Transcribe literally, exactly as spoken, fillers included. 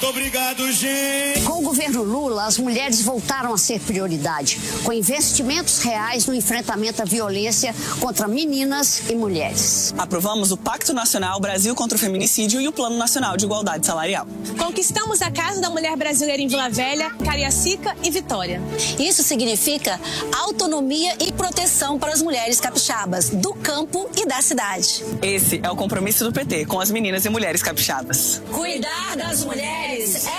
Muito obrigado, gente. Com o governo Lula, as mulheres voltaram a ser prioridade, com investimentos reais no enfrentamento à violência contra meninas e mulheres. Aprovamos o Pacto Nacional Brasil contra o Feminicídio e o Plano Nacional de Igualdade Salarial. Conquistamos a Casa da Mulher Brasileira em Vila Velha, Cariacica e Vitória. Isso significa autonomia e proteção para as mulheres capixabas, do campo e da cidade. Esse é o compromisso do P T com as meninas e mulheres capixabas. Cuidar das mulheres é